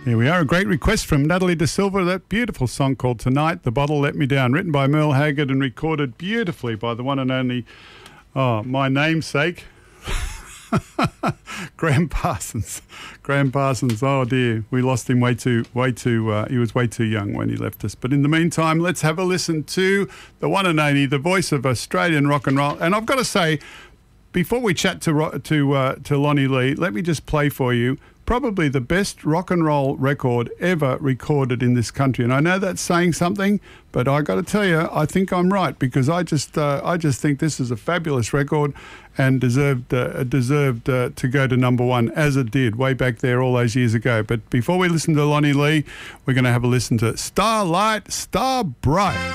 Here we are, a great request from Natalie De Silva, that beautiful song called Tonight, The Bottle Let Me Down, written by Merle Haggard and recorded beautifully by the one and only, my namesake, Graham Parsons. Graham Parsons, oh dear, we lost him he was way too young when he left us. But in the meantime, let's have a listen to the one and only, the voice of Australian rock and roll. And I've got to say, before we chat to Lonnie Lee, let me just play for you probably the best rock and roll record ever recorded in this country. And I know that's saying something, but I got to tell you, I think I'm right, because I just think this is a fabulous record and deserved to go to number one, as it did way back there all those years ago. But before we listen to Lonnie Lee, we're going to have a listen to Starlight, Star Bright.